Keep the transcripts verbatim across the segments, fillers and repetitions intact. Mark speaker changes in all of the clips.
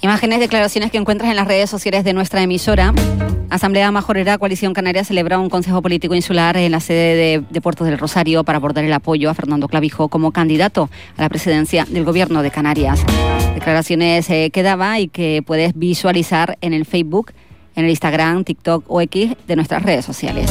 Speaker 1: Imágenes, declaraciones que encuentras en las redes sociales de nuestra emisora. Asamblea Majorera Coalición Canaria celebra un consejo político insular en la sede de, de Puerto del Rosario para abordar el apoyo a Fernando Clavijo como candidato a la presidencia del Gobierno de Canarias. Declaraciones eh, que daba y que puedes visualizar en el Facebook, en el Instagram, TikTok o X de nuestras redes sociales.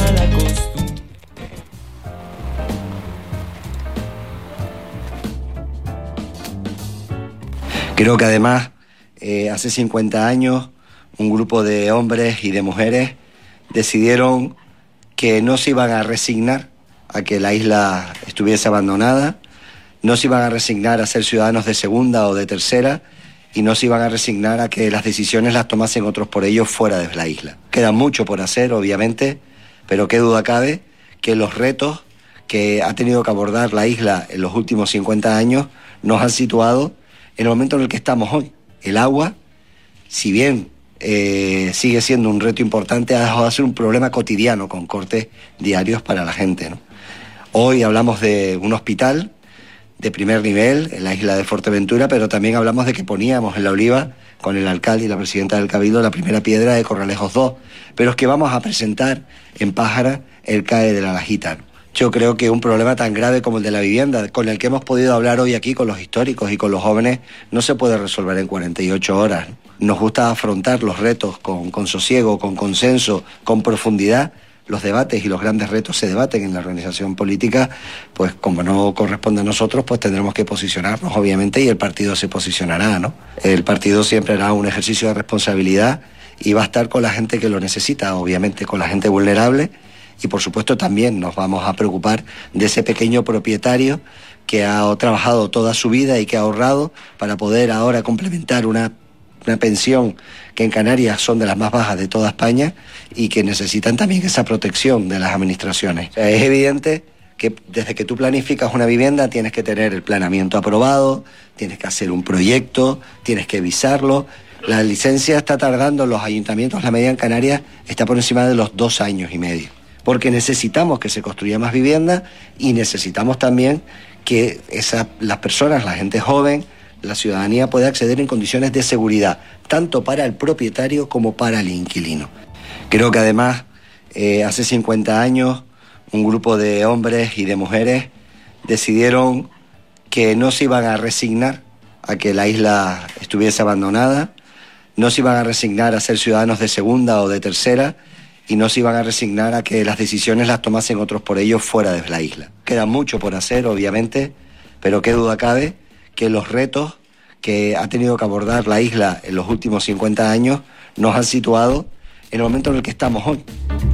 Speaker 2: Creo que además, eh, hace cincuenta años, un grupo de hombres y de mujeres decidieron que no se iban a resignar a que la isla estuviese abandonada, no se iban a resignar a ser ciudadanos de segunda o de tercera y no se iban a resignar a que las decisiones las tomasen otros por ellos fuera de la isla. Queda mucho por hacer, obviamente, pero qué duda cabe que los retos que ha tenido que abordar la isla en los últimos cincuenta años nos han situado en el momento en el que estamos hoy. El agua, si bien eh, sigue siendo un reto importante, ha dejado de ser un problema cotidiano con cortes diarios para la gente, ¿no? Hoy hablamos de un hospital de primer nivel en la isla de Fuerteventura, pero también hablamos de que poníamos en La Oliva, con el alcalde y la presidenta del Cabildo, la primera piedra de Corralejos dos, pero es que vamos a presentar en Pájara el C A E de la Lajita, ¿no? Yo creo que un problema tan grave como el de la vivienda, con el que hemos podido hablar hoy aquí con los históricos y con los jóvenes, no se puede resolver en cuarenta y ocho horas. Nos gusta afrontar los retos con, con sosiego, con consenso, con profundidad. Los debates y los grandes retos se debaten en la organización política, pues como no corresponde a nosotros, pues tendremos que posicionarnos, obviamente, y el partido se posicionará, ¿no? El partido siempre hará un ejercicio de responsabilidad y va a estar con la gente que lo necesita, obviamente con la gente vulnerable. Y por supuesto también nos vamos a preocupar de ese pequeño propietario que ha trabajado toda su vida y que ha ahorrado para poder ahora complementar una, una pensión que en Canarias son de las más bajas de toda España y que necesitan también esa protección de las administraciones. O sea, es evidente que desde que tú planificas una vivienda tienes que tener el planeamiento aprobado, tienes que hacer un proyecto, tienes que visarlo. La licencia está tardando en los ayuntamientos, la media en Canarias está por encima de los dos años y medio. Porque necesitamos que se construya más vivienda y necesitamos también que esa, las personas, la gente joven, la ciudadanía pueda acceder en condiciones de seguridad, tanto para el propietario como para el inquilino. Creo que además, eh, hace cincuenta años, un grupo de hombres y de mujeres decidieron que no se iban a resignar a que la isla estuviese abandonada, no se iban a resignar a ser ciudadanos de segunda o de tercera, y no se iban a resignar a que las decisiones las tomasen otros por ellos fuera de la isla. Queda mucho por hacer, obviamente, pero qué duda cabe que los retos que ha tenido que abordar la isla en los últimos cincuenta años nos han situado en el momento en el que estamos hoy.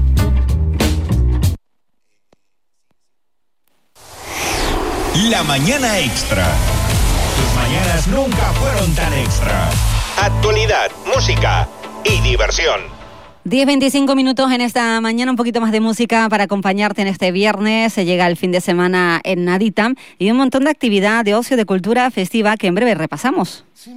Speaker 3: La mañana extra. Tus mañanas nunca fueron tan extra. Actualidad, música y diversión.
Speaker 1: diez veinticinco minutos en esta mañana, un poquito más de música para acompañarte en este viernes. Se llega el fin de semana en nadita y un montón de actividad de ocio, de cultura festiva que en breve repasamos.